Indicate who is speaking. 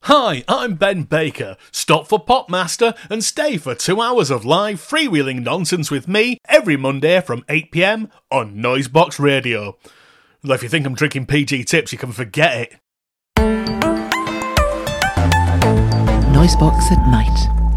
Speaker 1: Hi, I'm Ben Baker. Stop for Popmaster and stay for 2 hours of live freewheeling nonsense with me every Monday from 8 PM on Noisebox Radio. Though if you think I'm drinking PG Tips, you can forget it.
Speaker 2: Noisebox at night.